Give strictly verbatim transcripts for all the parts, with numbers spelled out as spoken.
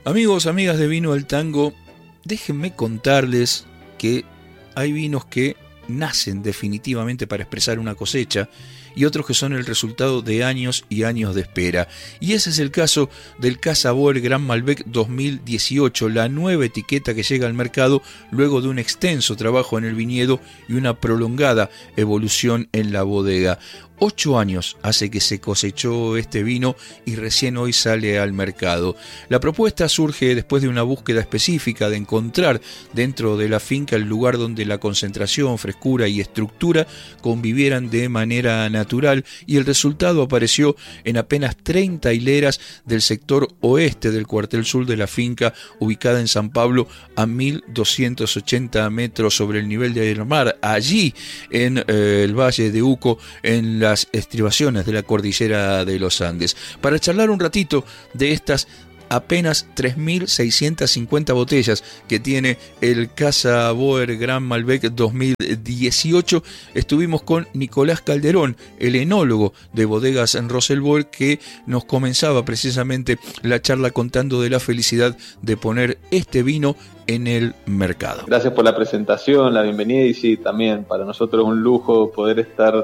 Amigos, amigas de Vino al Tango, déjenme contarles que hay vinos que nacen definitivamente para expresar una cosecha y otros que son el resultado de años y años de espera. Y ese es el caso del Casa Boer Gran Malbec dos mil dieciocho, la nueva etiqueta que llega al mercado luego de un extenso trabajo en el viñedo y una prolongada evolución en la bodega. Ocho años hace que se cosechó este vino y recién hoy sale al mercado. La propuesta surge después de una búsqueda específica de encontrar dentro de la finca el lugar donde la concentración, frescura y estructura convivieran de manera natural, y el resultado apareció en apenas treinta hileras del sector oeste del cuartel sur de la finca, ubicada en San Pablo a mil doscientos ochenta metros sobre el nivel del mar, allí en eh, el Valle de Uco, en la las estribaciones de la cordillera de los Andes, para charlar un ratito de estas apenas tres mil seiscientas cincuenta botellas que tiene el Casa Boer Gran Malbec dos mil dieciocho. Estuvimos con Nicolás Calderón, el enólogo de Bodegas en Roselboer, que nos comenzaba precisamente la charla contando de la felicidad de poner este vino en el mercado. Gracias por la presentación, la bienvenida, y sí, también para nosotros es un lujo poder estar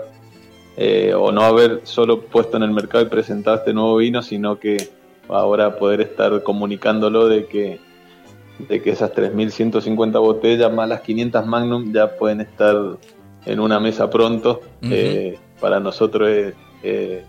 Eh, o no haber solo puesto en el mercado y presentado este nuevo vino, sino que ahora poder estar comunicándolo de que, de que esas tres mil ciento cincuenta botellas más las quinientas Magnum ya pueden estar en una mesa pronto. Uh-huh. eh, para nosotros es, eh,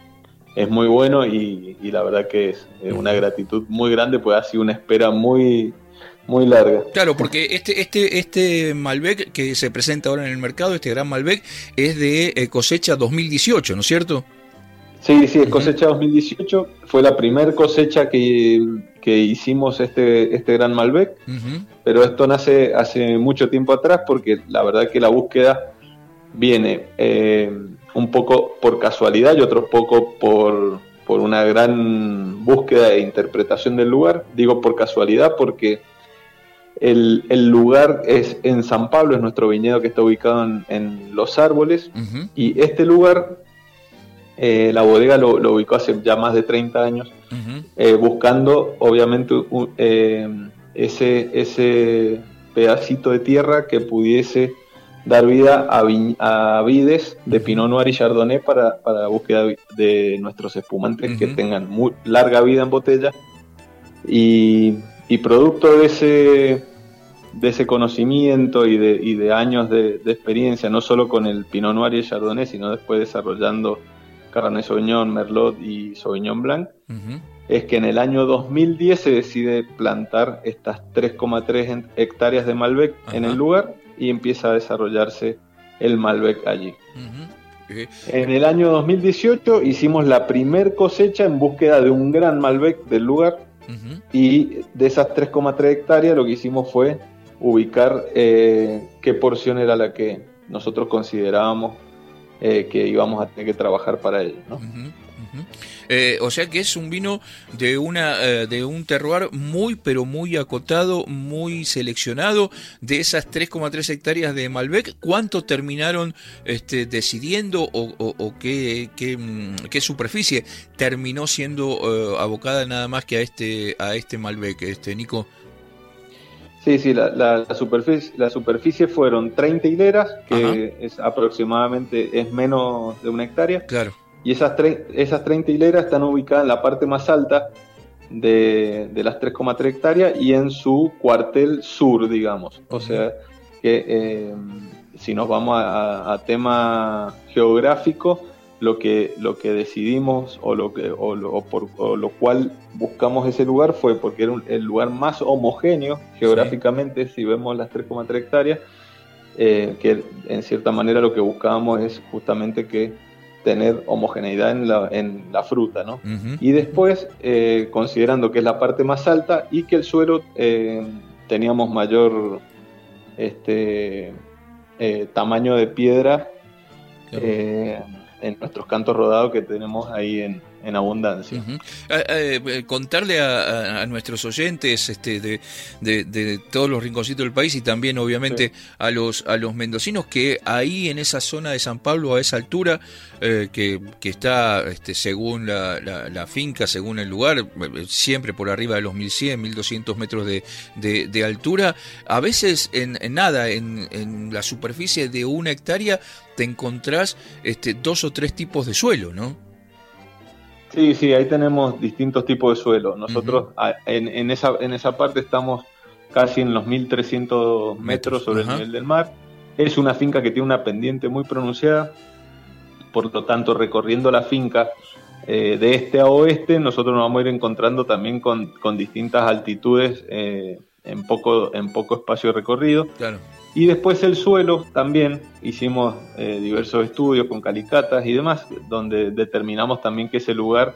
es muy bueno y, y la verdad que es, es una gratitud muy grande, pues ha sido una espera muy... muy larga. Claro, porque este este este Malbec que se presenta ahora en el mercado, este Gran Malbec, es de eh, cosecha dos mil dieciocho, ¿no es cierto? Sí, sí, es cosecha dos mil dieciocho. Fue la primera cosecha que, que hicimos este, este Gran Malbec, uh-huh. Pero esto nace hace mucho tiempo atrás, porque la verdad que la búsqueda viene eh, un poco por casualidad y otro poco por, por una gran búsqueda e interpretación del lugar. Digo por casualidad porque El, el lugar es en San Pablo, es nuestro viñedo que está ubicado en, en Los Árboles, uh-huh. Y este lugar, eh, la bodega lo, lo ubicó hace ya más de treinta años, uh-huh. eh, buscando obviamente un, eh, ese, ese pedacito de tierra que pudiese dar vida a, vi, a vides de Pinot Noir y Chardonnay para, para la búsqueda de nuestros espumantes, uh-huh. Que tengan muy larga vida en botella, y, y producto de ese... de ese conocimiento y de, y de años de, de experiencia, no solo con el Pinot Noir y el Chardonnay, sino después desarrollando Cabernet Sauvignon, Merlot y Sauvignon Blanc, uh-huh. Es que en el año dos mil diez se decide plantar estas tres coma tres hectáreas de Malbec, uh-huh. En el lugar, y empieza a desarrollarse el Malbec allí. Uh-huh. Okay. En el año dos mil dieciocho hicimos la primer cosecha en búsqueda de un gran Malbec del lugar, uh-huh. Y de esas tres coma tres hectáreas lo que hicimos fue ubicar eh, qué porción era la que nosotros considerábamos eh, que íbamos a tener que trabajar para ello, ¿no? Uh-huh, uh-huh. Eh, o sea que es un vino de una eh, de un terroir muy pero muy acotado, muy seleccionado. De esas tres coma tres hectáreas de Malbec, ¿cuánto terminaron este, decidiendo o, o, o qué, qué, qué superficie terminó siendo eh, abocada nada más que a este a este Malbec, este Nico? Sí, sí, la, la, la, superficie, la superficie fueron treinta hileras, que Ajá. es aproximadamente, es menos de una hectárea. Claro. Y esas, tre- esas treinta hileras están ubicadas en la parte más alta de, de las tres coma tres hectáreas y en su cuartel sur, digamos. O uh-huh. sea, que eh, si nos vamos a, a tema geográfico, lo que, lo que decidimos o lo, que, o, lo, o por o lo cual buscamos ese lugar fue porque era un, el lugar más homogéneo geográficamente, sí. Si vemos las tres coma tres hectáreas, eh, que en cierta manera lo que buscábamos es justamente que tener homogeneidad en la, en la fruta, ¿no? Uh-huh. Y después, eh, considerando que es la parte más alta y que el suelo eh, teníamos mayor este, eh, tamaño de piedra, claro. eh, en nuestros cantos rodados que tenemos ahí en, en abundancia. Uh-huh. eh, eh, contarle a, a, a nuestros oyentes este, de, de, de todos los rinconcitos del país y también obviamente sí. a los a los mendocinos que ahí en esa zona de San Pablo, a esa altura, eh, que, que está este, según la, la, la finca, según el lugar, siempre por arriba de los mil cien, mil doscientos metros de, de, de altura, a veces en, en nada, en, en la superficie de una hectárea te encontrás este, dos o tres tipos de suelo, ¿no? Sí, sí, ahí tenemos distintos tipos de suelo. Nosotros uh-huh. en, en, esa, en esa parte estamos casi en los mil trescientos metros sobre uh-huh. el nivel del mar. Es una finca que tiene una pendiente muy pronunciada, por lo tanto, recorriendo la finca eh, de este a oeste, nosotros nos vamos a ir encontrando también con, con distintas altitudes eh, en, poco, en poco espacio de recorrido. Claro. Y después el suelo también, hicimos eh, diversos estudios con calicatas y demás, donde determinamos también que ese lugar,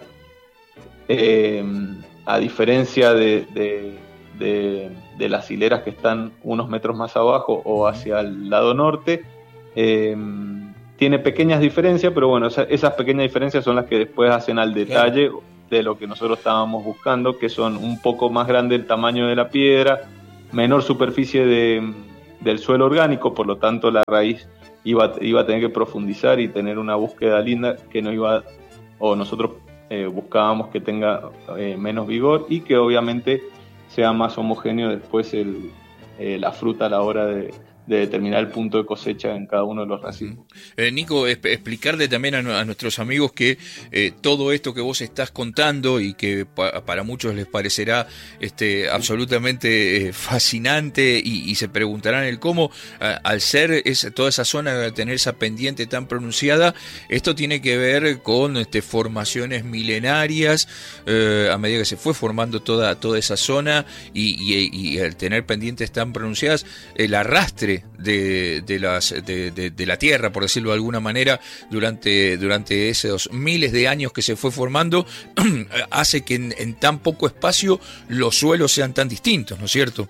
eh, a diferencia de, de, de, de las hileras que están unos metros más abajo o hacia el lado norte, eh, tiene pequeñas diferencias, pero bueno, esas, esas pequeñas diferencias son las que después hacen al detalle claro. de lo que nosotros estábamos buscando, que son un poco más grande el tamaño de la piedra, menor superficie de... del suelo orgánico, por lo tanto la raíz iba, iba a tener que profundizar y tener una búsqueda linda que no iba, o nosotros eh, buscábamos que tenga eh, menos vigor y que obviamente sea más homogéneo después el, eh, la fruta a la hora de, de determinar el punto de cosecha en cada uno de los racimos. Eh, Nico, es, explicarle también a, a nuestros amigos que eh, todo esto que vos estás contando y que pa, para muchos les parecerá este, absolutamente eh, fascinante y, y se preguntarán el cómo, a, al ser esa, toda esa zona, tener esa pendiente tan pronunciada, esto tiene que ver con este, formaciones milenarias, eh, a medida que se fue formando toda, toda esa zona y, y, y al tener pendientes tan pronunciadas, el arrastre De, de, las, de, de, de la tierra, por decirlo de alguna manera, durante, durante esos miles de años que se fue formando, hace que en, en tan poco espacio los suelos sean tan distintos, ¿no es cierto?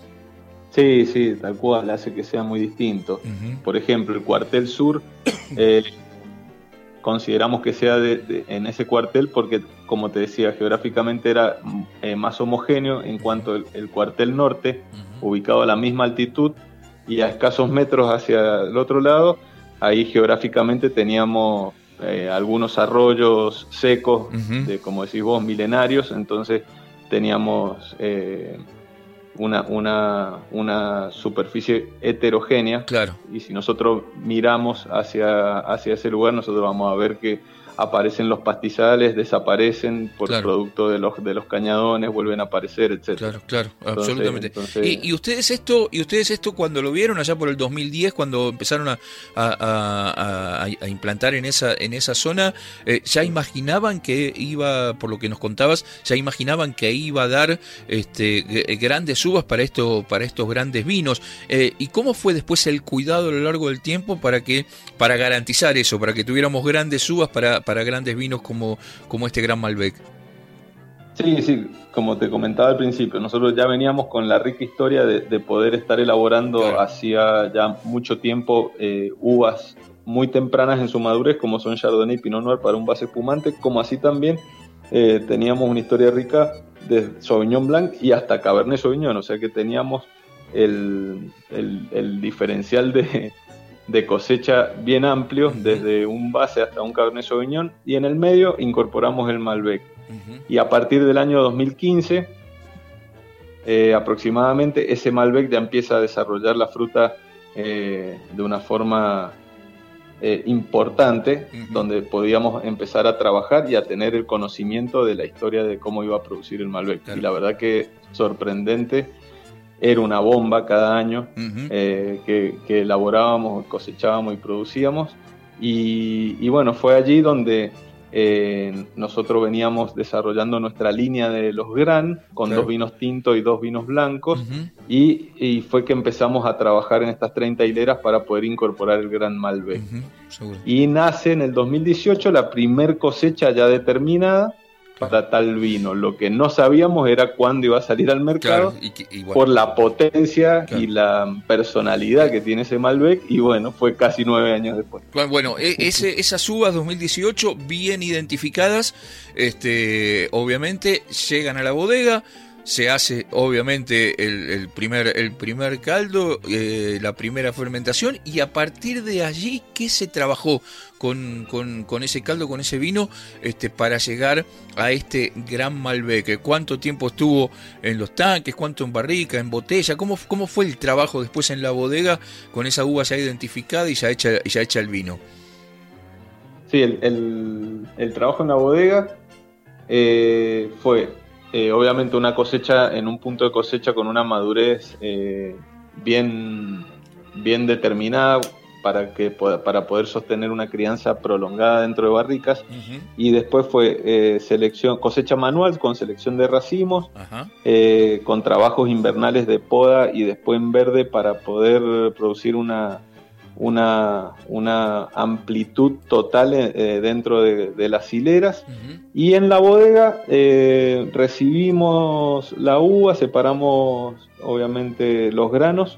Sí, sí, tal cual, hace que sea muy distinto. Uh-huh. Por ejemplo, el cuartel sur, eh, consideramos que sea de, de, en ese cuartel porque, como te decía, geográficamente era eh, más homogéneo, en cuanto el, el cuartel norte, uh-huh. ubicado a la misma altitud, y a escasos metros hacia el otro lado, ahí geográficamente teníamos eh, algunos arroyos secos, uh-huh. de, como decís vos, milenarios, entonces teníamos eh, una, una, una superficie heterogénea, claro. y si nosotros miramos hacia, hacia ese lugar, nosotros vamos a ver que aparecen los pastizales, desaparecen por claro. producto de los de los cañadones, vuelven a aparecer, etcétera. Claro, claro, entonces, absolutamente. Entonces... ¿Y, y ustedes esto y ustedes esto cuando lo vieron allá por el dos mil diez, cuando empezaron a, a, a, a implantar en esa en esa zona, eh, ya imaginaban que iba, por lo que nos contabas, ya imaginaban que iba a dar este grandes uvas para esto para estos grandes vinos. Eh, ¿Y cómo fue después el cuidado a lo largo del tiempo para que para garantizar eso, para que tuviéramos grandes uvas para para grandes vinos como, como este Gran Malbec? Sí, sí, como te comentaba al principio, nosotros ya veníamos con la rica historia de, de poder estar elaborando claro. hacía ya mucho tiempo eh, uvas muy tempranas en su madurez, como son Chardonnay y Pinot Noir para un base espumante, como así también eh, teníamos una historia rica de Sauvignon Blanc y hasta Cabernet Sauvignon, o sea que teníamos el, el, el diferencial de... de cosecha bien amplio, desde un base hasta un Cabernet Sauvignon, y en el medio incorporamos el Malbec. Uh-huh. Y a partir del año dos mil quince, eh, aproximadamente, ese Malbec ya empieza a desarrollar la fruta eh, de una forma eh, importante, uh-huh. donde podíamos empezar a trabajar y a tener el conocimiento de la historia de cómo iba a producir el Malbec. Claro. Y la verdad que sorprendente. Era una bomba cada año uh-huh. eh, que, que elaborábamos, cosechábamos y producíamos. Y, y bueno, fue allí donde eh, nosotros veníamos desarrollando nuestra línea de los Gran, con claro. dos vinos tintos y dos vinos blancos. Uh-huh. y, y fue que empezamos a trabajar en estas treinta hileras para poder incorporar el Gran Malbec. Uh-huh. Y nace en el dos mil dieciocho la primer cosecha ya determinada, para tal vino. Lo que no sabíamos era cuándo iba a salir al mercado, claro, y, y bueno, por la potencia claro. y la personalidad que tiene ese Malbec, y bueno, fue casi nueve años después. Bueno, ese, esas uvas dos mil dieciocho bien identificadas, este, obviamente llegan a la bodega. Se hace obviamente el, el primer el primer caldo, eh, la primera fermentación, y a partir de allí, ¿qué se trabajó con, con, con ese caldo, con ese vino, este, para llegar a este gran Malbec? ¿Cuánto tiempo estuvo en los tanques? ¿Cuánto en barrica, en botella? ¿Cómo, cómo fue el trabajo después en la bodega con esa uva ya identificada y ya hecha, ya hecha el vino? Sí, el, el, el trabajo en la bodega eh, fue... Eh, obviamente una cosecha en un punto de cosecha con una madurez eh, bien, bien determinada para, que, para poder sostener una crianza prolongada dentro de barricas. Uh-huh. Y después fue eh, selección, cosecha manual con selección de racimos, uh-huh. eh, con trabajos invernales de poda y después en verde para poder producir una, una, una amplitud total eh, dentro de, de las hileras. Uh-huh. Y en la bodega eh, recibimos la uva, separamos obviamente los granos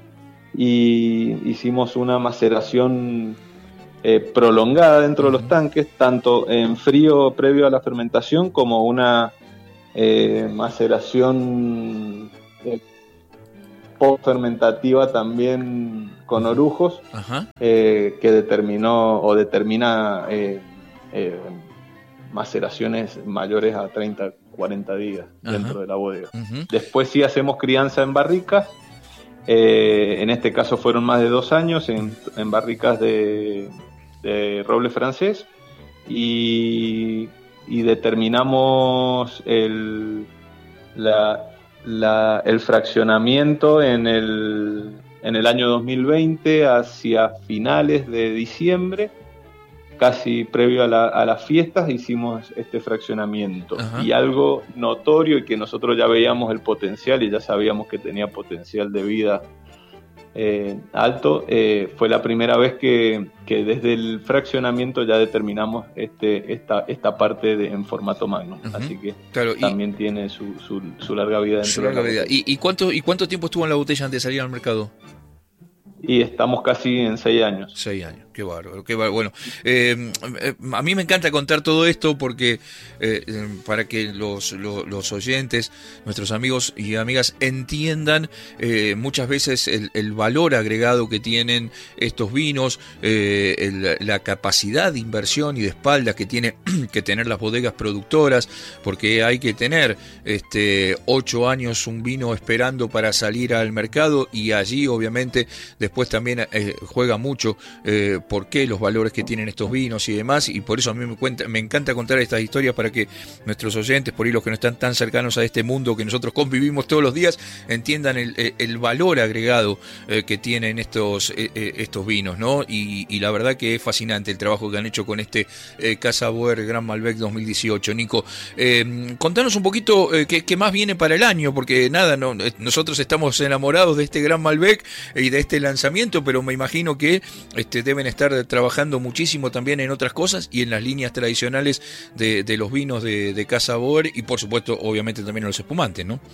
y hicimos una maceración eh, prolongada dentro uh-huh. de los tanques, tanto en frío previo a la fermentación como una eh, maceración eh, post-fermentativa también con orujos, uh-huh. eh, que determinó o determina eh, eh, maceraciones mayores a treinta, cuarenta días uh-huh. dentro de la bodega. Uh-huh. Después sí hacemos crianza en barricas, eh, en este caso fueron más de dos años en, en barricas de, de roble francés, y, y determinamos el, la, la, el fraccionamiento en el, en el año dos mil veinte, hacia finales de diciembre, casi previo a, la, a las fiestas, hicimos este fraccionamiento. Ajá. Y algo notorio y que nosotros ya veíamos el potencial y ya sabíamos que tenía potencial de vida eh, alto, eh, fue la primera vez que, que desde el fraccionamiento ya determinamos este, esta, esta parte de, en formato Magnum. Uh-huh. Así que claro, también y, tiene su, su, su larga vida. Dentro su larga de la vida. ¿Y, y, cuánto, ¿Y cuánto tiempo estuvo en la botella antes de salir al mercado? Y estamos casi en seis años. Seis años, qué bárbaro, qué bárbaro. Bueno, eh, eh, a mí me encanta contar todo esto porque eh, para que los, los, los oyentes, nuestros amigos y amigas entiendan eh, muchas veces el, el valor agregado que tienen estos vinos, eh, el, la capacidad de inversión y de espaldas que tiene que tener las bodegas productoras, porque hay que tener este ocho años un vino esperando para salir al mercado, y allí obviamente después Después también eh, juega mucho eh, por qué los valores que tienen estos vinos y demás, y por eso a mí me, cuenta, me encanta contar estas historias para que nuestros oyentes, por ahí los que no están tan cercanos a este mundo que nosotros convivimos todos los días, entiendan el, el valor agregado eh, que tienen estos, eh, estos vinos, ¿no? Y, y la verdad que es fascinante el trabajo que han hecho con este eh, Casa Boer Gran Malbec dos mil dieciocho. Nico, eh, contanos un poquito eh, qué, qué más viene para el año, porque nada, no, nosotros estamos enamorados de este Gran Malbec y de este lanzamiento, pero me imagino que este, deben estar trabajando muchísimo también en otras cosas y en las líneas tradicionales de, de los vinos de, de Casa Boer, y por supuesto obviamente también en los espumantes, ¿no?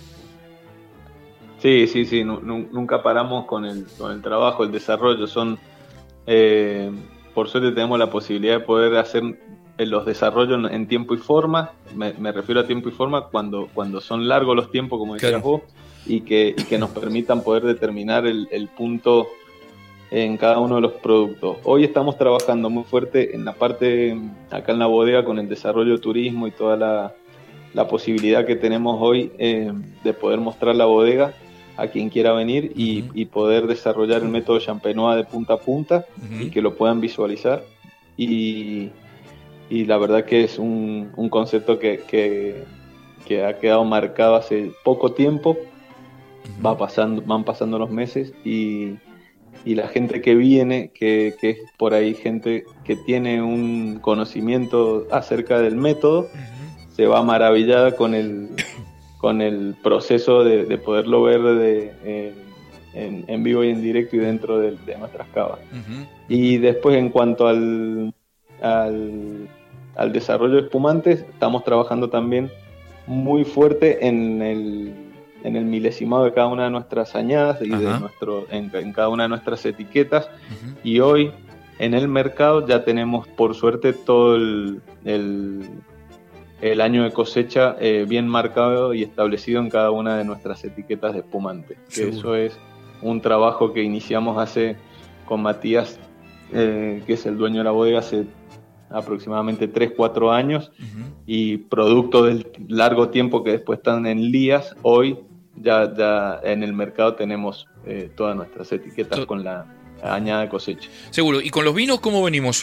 Sí, sí, sí, no, no, nunca paramos con el, con el trabajo, el desarrollo. Son eh, por suerte tenemos la posibilidad de poder hacer los desarrollos en tiempo y forma. Me, me refiero a tiempo y forma cuando, cuando son largos los tiempos, como decías claro. vos, y que, y que nos permitan poder determinar el, el punto en cada uno de los productos. Hoy estamos trabajando muy fuerte en la parte, acá en la bodega, con el desarrollo de turismo y toda la, la posibilidad que tenemos hoy eh, de poder mostrar la bodega a quien quiera venir y, uh-huh. y poder desarrollar el método Champenois de punta a punta uh-huh. y que lo puedan visualizar. Y, y la verdad que es un, un concepto que, que, que ha quedado marcado hace poco tiempo. Uh-huh. Va pasando, van pasando los meses y y la gente que viene, que, que es por ahí gente que tiene un conocimiento acerca del método, uh-huh. se va maravillada con el, con el proceso de, de poderlo ver de, eh, en, en vivo y en directo y dentro de, de nuestras cavas. Uh-huh. Y después, en cuanto al, al, al desarrollo de espumantes, estamos trabajando también muy fuerte en el, en el milesimado de cada una de nuestras añadas y de nuestro, en, en cada una de nuestras etiquetas. Uh-huh. Y hoy en el mercado ya tenemos, por suerte, todo el, el, el año de cosecha eh, bien marcado y establecido en cada una de nuestras etiquetas de espumante. Que eso es un trabajo que iniciamos hace con Matías, eh, que es el dueño de la bodega, hace aproximadamente tres cuatro años, uh-huh. y producto del largo tiempo que después están en Lías, hoy ya, ya en el mercado tenemos eh, todas nuestras etiquetas to- con la añada de cosecha. Seguro. ¿Y con los vinos cómo venimos?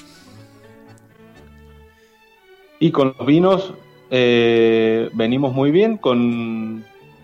Y con los vinos eh, venimos muy bien, con,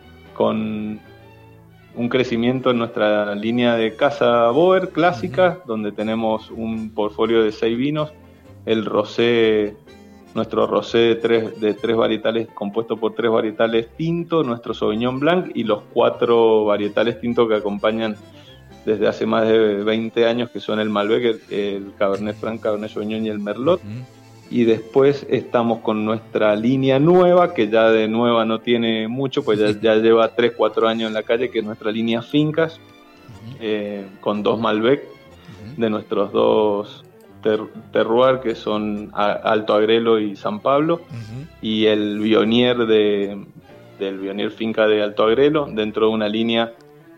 con un crecimiento en nuestra línea de Casa Boer clásica, uh-huh. donde tenemos un portfolio de seis vinos. El rosé, nuestro rosé de tres, de tres varietales, compuesto por tres varietales tintos, nuestro Sauvignon Blanc y los cuatro varietales tintos que acompañan desde hace más de veinte años, que son el Malbec, el, el Cabernet Franc, Cabernet Sauvignon y el Merlot. Uh-huh. Y después estamos con nuestra línea nueva, que ya de nueva no tiene mucho, pues ya, ya lleva tres cuatro años en la calle, que es nuestra línea Fincas, uh-huh. eh, con dos Malbec, uh-huh. de nuestros dos ter- terroir, que son a- Alto Agrelo y San Pablo, uh-huh. y el Viognier de, del Viognier Finca de Alto Agrelo, dentro de una línea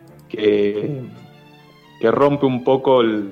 que, que rompe un poco el...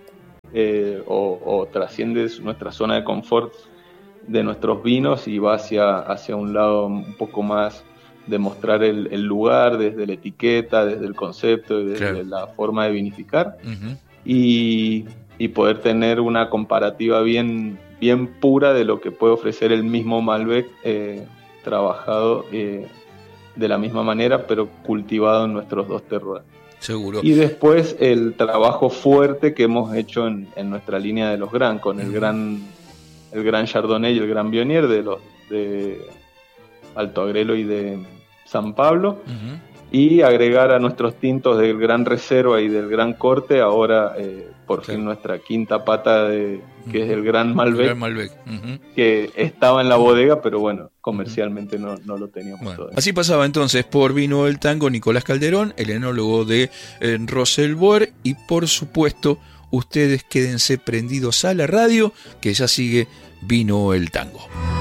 Eh, o, o trasciende nuestra zona de confort de nuestros vinos y va hacia, hacia un lado un poco más de mostrar el, el lugar desde la etiqueta, desde el concepto y desde claro. la forma de vinificar, uh-huh. y, y poder tener una comparativa bien, bien pura de lo que puede ofrecer el mismo Malbec eh, trabajado eh, de la misma manera pero cultivado en nuestros dos terroirs. Seguro. Y después el trabajo fuerte que hemos hecho en, en nuestra línea de los Gran, con el uh-huh. gran el gran Chardonnay y el gran Viognier de los de Alto Agrelo y de San Pablo, uh-huh. y agregar a nuestros tintos del Gran Reserva y del Gran Corte ahora eh, por sí. fin nuestra quinta pata de que uh-huh. es el Gran Malbec, el gran Malbec. Uh-huh. que estaba en la bodega, pero bueno, comercialmente uh-huh. no, no lo teníamos bueno, todavía. Así pasaba entonces por Vino del Tango Nicolás Calderón, el enólogo de eh, Rosell Boer, y por supuesto ustedes quédense prendidos a la radio, que ya sigue Vino el Tango.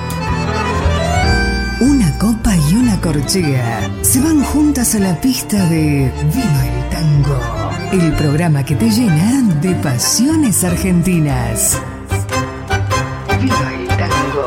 Una copa y una corchea se van juntas a la pista de Vino el Tango, el programa que te llena de pasiones argentinas. Vino el Tango.